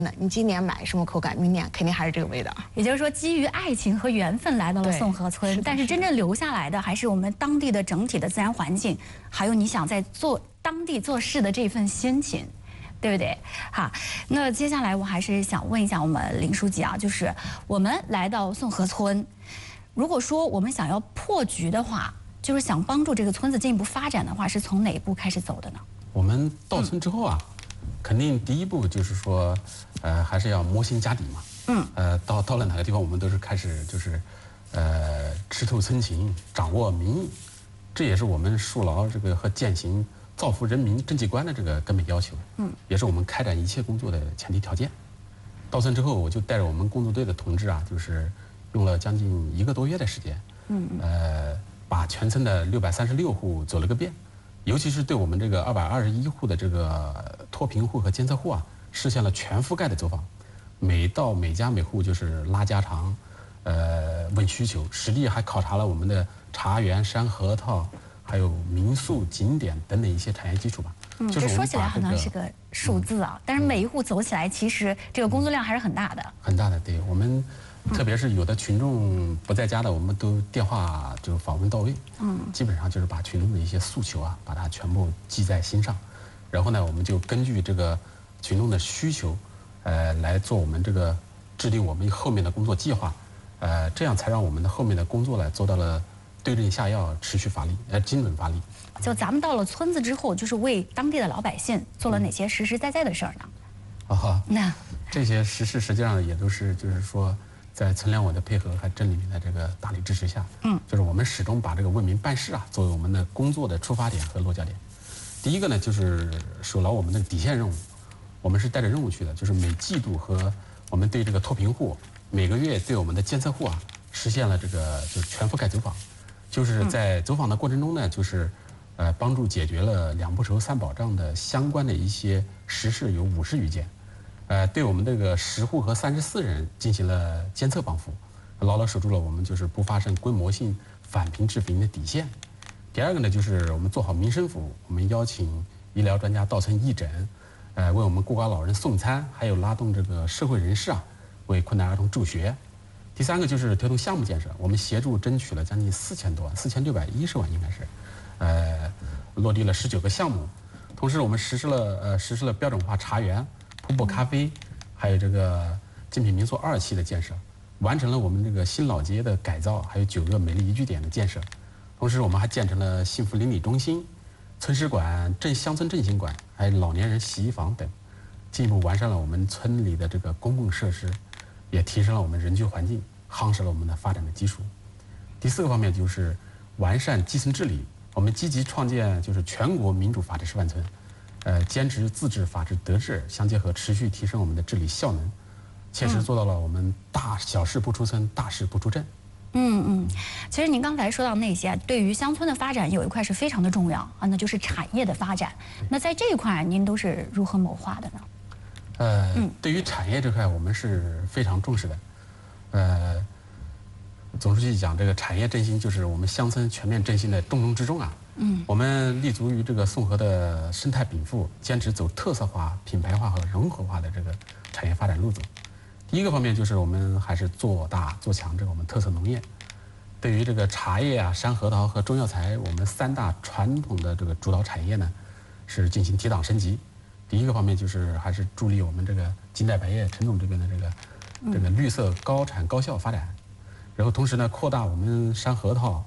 那你今年买什么口感，明年肯定还是这个味道。 也就是说，基于爱情和缘分来到了宋河村，但是真正留下来的还是我们当地的整体的自然环境，还有你想在当地做事的这份心情，对不对？好，那接下来我还是想问一下我们林书记啊，就是我们来到宋河村，如果说我们想要破局的话，就是想帮助这个村子进一步发展的话，是从哪一步开始走的呢？ 我们到村之后啊，肯定第一步就是说，还是要摸心加底嘛。到了哪个地方，我们都是开始就是，吃透村情，掌握民意，这也是我们树牢这个和践行造福人民政绩观的这个根本要求。也是我们开展一切工作的前提条件。到村之后，我就带着我们工作队的同志啊，就是用了将近1个多月的时间，把全村的636户走了个遍。尤其是对我们这个221户的这个脱贫户和监测户啊，实现了全覆盖的走访，每到每家每户就是拉家常，问需求，实地还考察了我们的茶园、山核桃，还有民宿、景点等等一些产业基础吧。 这说起来好像是个数字啊，但是每一户走起来，其实这个工作量还是很大的。 很大的，对我们。特别是有的群众不在家的，我们都电话就访问到位。基本上就是把群众的一些诉求啊，把它全部记在心上，然后呢，我们就根据这个群众的需求，来做我们这个制定我们后面的工作计划，这样才让我们的后面的工作呢做到了对症下药、持续发力，精准发力。 就咱们到了村子之后，就是为当地的老百姓做了哪些实实在在的事儿呢？那这些实事实际上也都是就是说。在村联委的配合和镇里面的这个大力支持下，就是我们始终把这个为民办事啊作为我们的工作的出发点和落脚点。第一个呢，就是守牢我们的底线任务，我们是带着任务去的，就是每季度和我们对这个脱贫户，每个月对我们的监测户啊实现了这个就是全覆盖走访，就是在走访的过程中呢，就是帮助解决了2不愁3保障的相关的一些实事有50余件。对我们这个10户和34人进行了监测帮扶，牢牢守住了我们就是不发生规模性反贫致贫的底线。第二个呢，就是我们做好民生服务，我们邀请医疗专家到村义诊，为我们孤寡老人送餐，还有拉动这个社会人士啊，为困难儿童助学。第三个就是推动项目建设，我们协助争取了将近4000多万，4610万应该是，落地了19个项目。同时，我们实施了标准化茶园。瀑布咖啡，还有这个精品民宿2期的建设，完成了我们这个新老街的改造，还有9个美丽宜居点的建设。同时，我们还建成了幸福邻里中心、村史馆、乡村振兴馆，还有老年人洗衣房等，进一步完善了我们村里的这个公共设施，也提升了我们人居环境，夯实了我们的发展的基础。第4个方面就是完善基层治理，我们积极创建就是全国民主法治示范村。坚持自治、法治、德治相结合，持续提升我们的治理效能，切实做到了我们大小事不出村，大事不出镇。 其实您刚才说到那些，对于乡村的发展有一块是非常的重要啊，那就是产业的发展。那在这一块，您都是如何谋划的呢？对于产业这块，我们是非常重视的。总书记讲，这个产业振兴就是我们乡村全面振兴的重中之重啊。我们立足于这个宋河的生态禀赋，坚持走特色化、品牌化和融合化的这个产业发展路子。第一个方面就是我们还是做大做强这个我们特色农业。对于这个茶叶啊、山核桃和中药材，我们3大传统的这个主导产业呢，是进行提档升级。第一个方面就是还是助力我们这个金代白叶陈总这边的这个绿色高产高效发展。然后同时呢，扩大我们山核桃，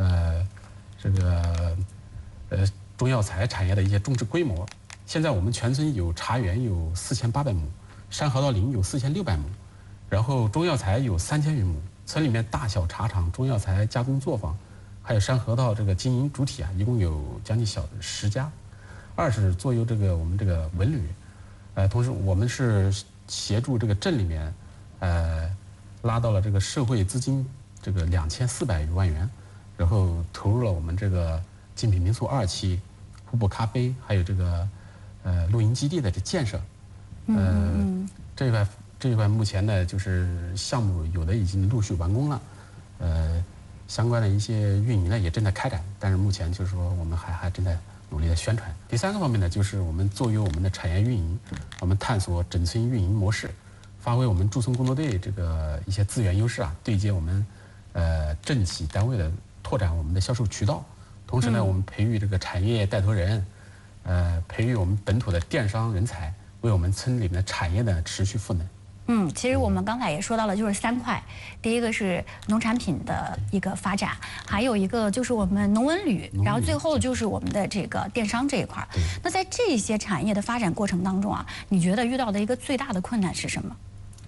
中药材产业的一些种植规模。现在我们全村有茶园有4800亩，山核桃林有4600亩，然后中药材有3000余亩。村里面大小茶厂、中药材加工作坊，还有山核桃这个经营主体啊，一共有将近10家。2是作为我们这个文旅，同时我们是协助这个镇里面，拉到了这个社会资金这个2400余万元，然后投入了我们这个精品民宿2期、瀑布咖啡，还有这个露营基地的建设。这一块目前呢，就是项目有的已经陆续完工了，相关的一些运营呢也正在开展，但是目前就是说我们还正在努力的宣传。第3个方面呢，就是我们作为我们的产业运营，我们探索整村运营模式，发挥我们驻村工作队这个一些资源优势啊，对接我们政企单位的拓展我们的销售渠道。同时呢，我们培育这个产业带头人，培育我们本土的电商人才，为我们村里面的产业呢持续赋能。 其实我们刚才也说到了，就是3块，第一个是农产品的一个发展，还有一个就是我们农文旅，然后最后就是我们的这个电商这一块。那在这些产业的发展过程当中啊，你觉得遇到的一个最大的困难是什么？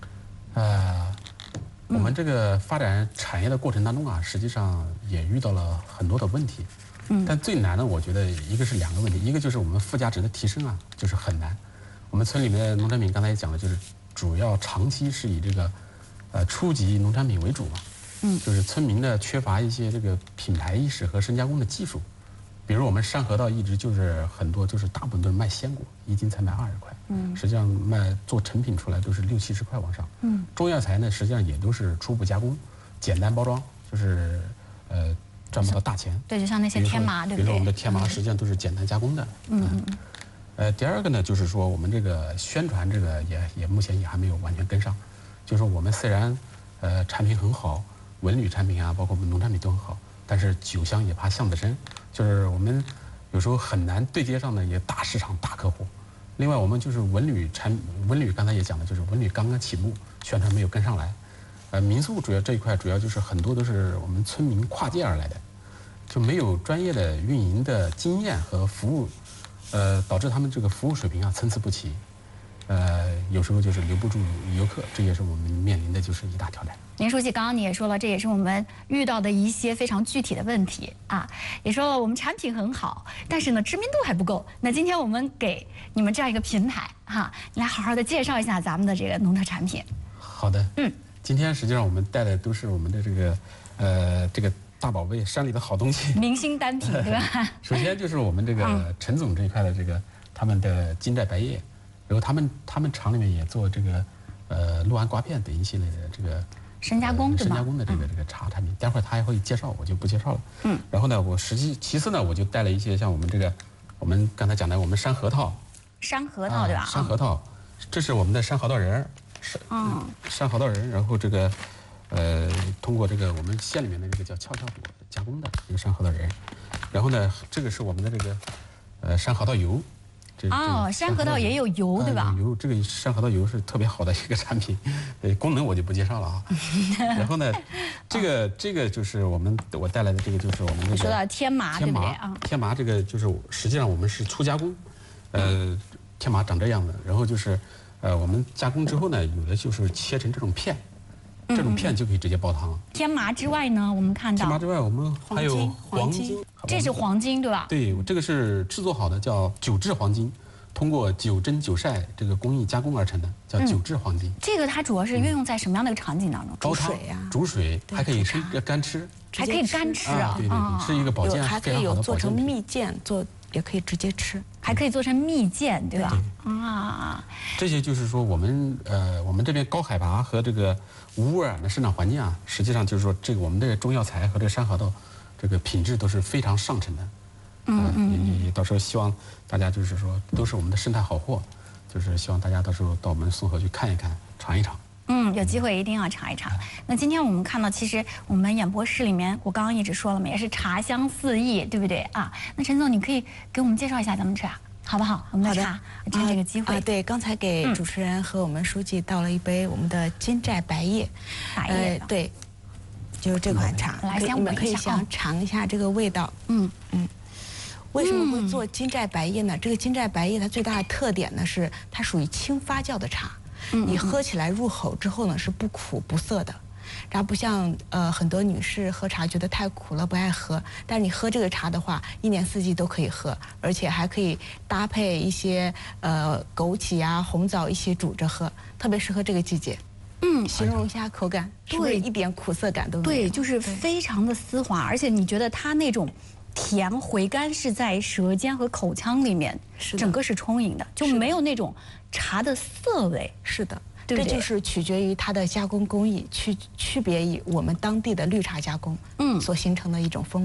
我们这个发展产业的过程当中啊，实际上也遇到了很多的问题。但最难的，我觉得一个是2个问题，一个就是我们附加值的提升啊，就是很难。我们村里面的农产品刚才也讲了，就是主要长期是以这个初级农产品为主嘛。就是村民呢缺乏一些这个品牌意识和深加工的技术。比如我们山河道一直就是很多就是大部分都是卖鲜果，1斤才卖20块。实际上做成品出来都是60、70块往上。中药材呢实际上也都是初步加工，简单包装，就是赚不到大钱。 对，就像那些天麻，对不对？ 比如说我们的天麻实际上都是简单加工的。第2个呢，就是说我们这个宣传这个也目前也还没有完全跟上。就是说我们虽然产品很好，文旅产品啊，包括我们农产品都很好，但是酒香也怕巷子深，就是我们有时候很难对接上的一个大市场、大客户。另外，我们就是文旅刚才也讲了，就是文旅刚刚起步，宣传没有跟上来。民宿主要这一块主要就是很多都是我们村民跨界而来的，就没有专业的运营的经验和服务，导致他们这个服务水平啊参差不齐，有时候就是留不住游客，这也是我们面临的就是一大挑战。 林书记，刚刚你也说了，这也是我们遇到的一些非常具体的问题啊，也说了我们产品很好，但是呢知名度还不够。那今天我们给你们这样一个平台哈，你来好好的介绍一下咱们的这个农特产品。 好的，今天实际上我们带的都是我们的这个大宝贝，山里的好东西， 明星单品，对吧？ 首先就是我们这个陈总这一块的这个他们的金寨白叶，然后他们厂里面也做这个六安瓜片等一系列的这个深加工，对吧？ 深加工的这个茶产品，待会儿他还会介绍，我就不介绍了。然后呢，其次呢，我就带了一些像我们刚才讲的我们山核桃， 对吧？ 山核桃，这是我们的山核桃仁儿，山核桃仁，然后这个通过这个我们县里面的这个叫跷跷果加工的一个山核桃仁，然后呢，这个是我们的这个山核桃油。 山核桃也有油，对吧？ 油，这个山核桃油是特别好的一个产品，功能我就不介绍了啊。然后呢，这个就是我带来的这个就是我们那个说到天麻，对不对啊？ 天麻这个就是实际上我们是初加工，天麻长这样的，然后就是我们加工之后呢，有的就是切成这种片。这种片就可以直接煲汤了。 天麻之外呢，我们看到天麻之外，我们还有黄金， 这是黄金对吧？ 对，这个是制作好的，叫酒制黄金，通过酒蒸酒晒这个工艺加工而成的，叫酒制黄金。 这个它主要是运用在什么样的一个场景当中？ 煲汤呀，煮水，还可以干吃， 还可以干吃啊！ 对对对，是一个保健， 还可以有做成蜜饯，也可以直接吃， 还可以做成蜜饯，对吧？ 这些就是说我们这边高海拔和这个无污染的生长环境啊，实际上就是说这个我们的中药材和这个山核桃，这个品质都是非常上乘的。也到时候希望大家就是说都是我们的生态好货，就是希望大家到时候到我们松河去看一看，尝一尝。 有机会一定要尝一尝。那今天我们看到，其实我们演播室里面，我刚刚一直说了嘛，也是茶香四溢，对不对啊？那陈总，你可以给我们介绍一下咱们茶，好不好？我们的茶，趁这个机会。 对，刚才给主持人和我们书记倒了一杯我们的金寨白叶。对，就是这款茶，你们可以想尝一下这个味道。为什么会做金寨白叶呢？这个金寨白叶它最大的特点呢是它属于轻发酵的茶。你喝起来入口之后呢是不苦不涩的，然后不像很多女士喝茶觉得太苦了不爱喝，但你喝这个茶的话，1年4季都可以喝，而且还可以搭配一些枸杞啊、红枣一起煮着喝，特别适合这个季节。形容一下口感，是不是一点苦涩感都没有？ 对，就是非常的丝滑，而且你觉得它那种甜回甘是在舌尖和口腔里面，整个是充盈的，就没有那种茶的涩味。 是的，这就是取决于它的加工工艺，区别于我们当地的绿茶加工，所形成的一种风味。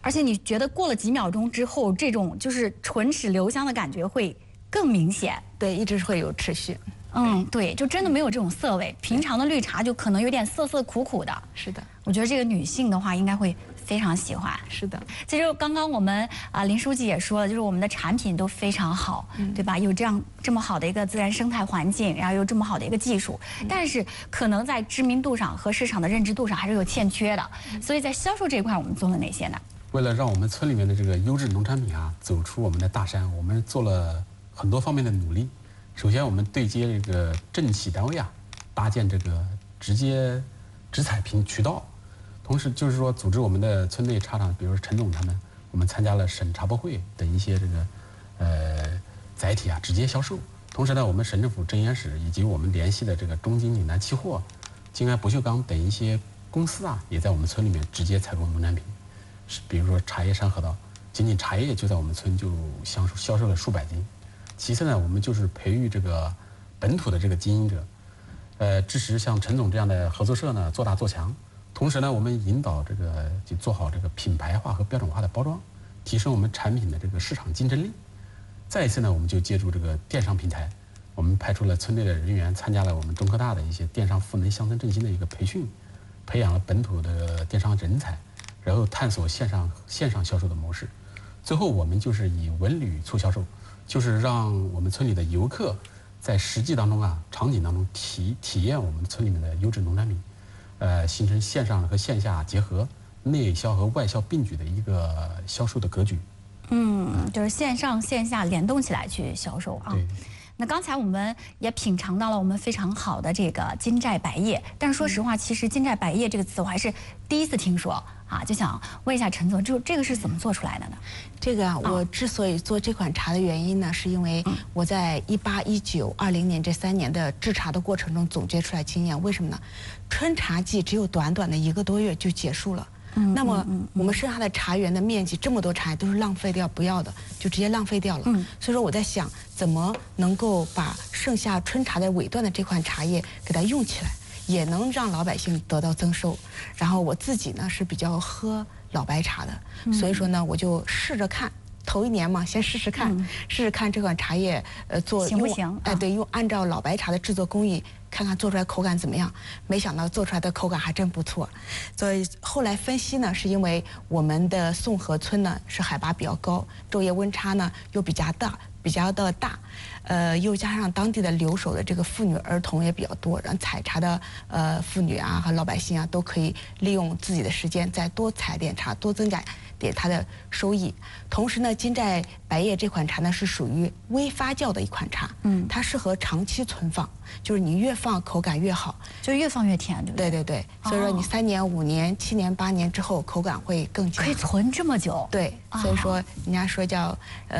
而且你觉得过了几秒钟之后，这种就是唇齿留香的感觉会更明显。 对，一直会有持续。 对，就真的没有这种涩味。平常的绿茶就可能有点涩涩苦苦的。 是的， 我觉得这个女性的话应该会非常喜欢。 是的， 其实刚刚我们林书记也说了，就是我们的产品都非常好，对吧？有这么好的一个自然生态环境，然后有这么好的一个技术，但是可能在知名度上和市场的认知度上还是有欠缺的。所以在销售这一块，我们做了哪些呢？ 为了让我们村里面的这个优质农产品啊走出我们的大山，我们做了很多方面的努力。首先，我们对接这个政企单位啊，搭建这个直接直采渠道，同时就是说组织我们的村内茶厂，比如说陈总他们，我们参加了省茶博会等一些这个载体啊直接销售。同时呢，我们省政府镇烟室以及我们联系的这个中金岭南期货、静安不锈钢等一些公司啊，也在我们村里面直接采购农产品。比如说茶叶山河道，仅仅茶叶就在我们村就销售了数百斤。其次呢，我们就是培育这个本土的这个经营者，支持像陈总这样的合作社呢做大做强。同时呢，我们引导这个就做好这个品牌化和标准化的包装，提升我们产品的这个市场竞争力。再一次呢，我们就借助这个电商平台，我们派出了村内的人员参加了我们中科大的一些电商赋能乡村振兴的一个培训，培养了本土的电商人才，然后探索线上销售的模式。最后，我们就是以文旅促销售。就是让我们村里的游客在实际当中啊、场景当中体验我们村里面的优质农产品，形成线上和线下结合、内销和外销并举的一个销售的格局。 就是线上线下联动起来去销售啊。 对。 那刚才我们也品尝到了我们非常好的这个金寨白叶，但是说实话，其实金寨白叶这个词我还是第一次听说啊，就想问一下陈总，就这个是怎么做出来的呢？ 这个啊，我之所以做这款茶的原因呢，是因为我在18、19、20年这3年的制茶的过程中总结出来经验。为什么呢？春茶季只有短短的1个多月就结束了。那么我们剩下的茶园的面积这么多茶叶都是浪费掉不要的，就直接浪费掉了。所以说我在想，怎么能够把剩下春茶的尾段的这款茶叶给它用起来，也能让老百姓得到增收。然后我自己呢是比较喝老白茶的，所以说呢我就试着看。头1年嘛，先试试看这款茶叶， 行不行？ 对，用按照老白茶的制作工艺，看看做出来口感怎么样。没想到做出来的口感还真不错。所以后来分析呢，是因为我们的宋河村呢是海拔比较高，昼夜温差呢又比较的大，又加上当地的留守的这个妇女儿童也比较多，让采茶的妇女啊和老百姓啊都可以利用自己的时间再多采点茶，多增加点它的收益。同时呢，金寨白叶这款茶呢是属于微发酵的一款茶，它适合长期存放，就是你越放口感越好， 就越放越甜，对不对？ 对。所以说你3年、5年、7年、8年之后，口感会更佳。 可以存这么久？ 对，所以说人家说叫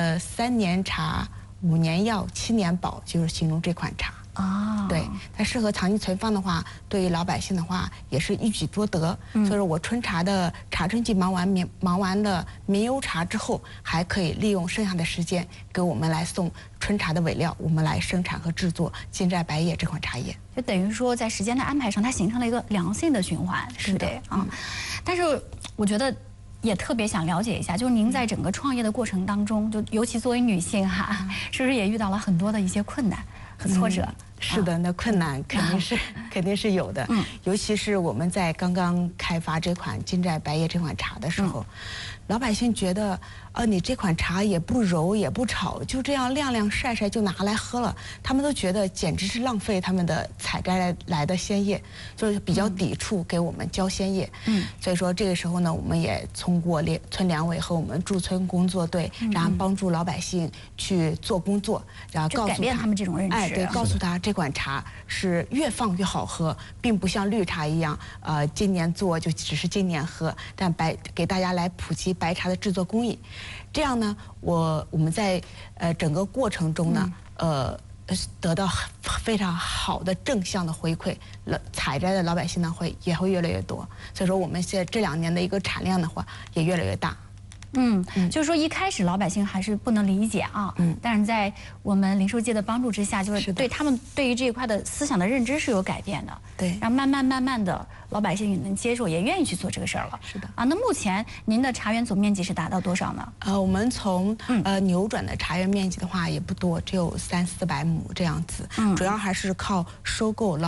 3年茶、5年药、7年保，就是形容这款茶。对，它适合长期存放的话，对于老百姓的话也是一举多得。所以说我春茶的茶春季忙完了名优茶之后，还可以利用剩下的时间给我们来送春茶的尾料，我们来生产和制作金寨白叶这款茶叶。 就等于说在时间的安排上，它形成了一个良性的循环，对不对啊？但是我觉得也特别想了解一下，就是您在整个创业的过程当中，就尤其作为女性哈，是不是也遇到了很多的一些困难和挫折？ 是的，那困难肯定是有的。尤其是我们在刚刚开发这款金寨白叶这款茶的时候，老百姓觉得，你这款茶也不揉也不炒，就这样晾晾晒晒就拿来喝了，他们都觉得简直是浪费他们的采摘来的鲜叶，就是比较抵触给我们浇鲜叶。所以说这个时候呢，我们也通过村两委和我们驻村工作队，然后帮助老百姓去做工作，然后告诉改变他们这种认知。 对，告诉他这款茶是越放越好喝，并不像绿茶一样，今年做就只是今年喝，但给大家来普及白茶的制作工艺。这样呢，我们在整个过程中呢，得到非常好的正向的回馈，采摘的老百姓呢也会越来越多。所以说我们现在这2年的一个产量的话也越来越大。 就是说一开始老百姓还是不能理解啊，但是在我们零售界的帮助之下，就是对他们对于这一块的思想的认知是有改变的， 对， 然后慢慢的，老百姓也能接受，也愿意去做这个事儿了。 是的啊，那目前您的茶园总面积是达到多少呢？ 我们从扭转的茶园面积的话也不多，只有300-400亩这样子，主要还是靠收购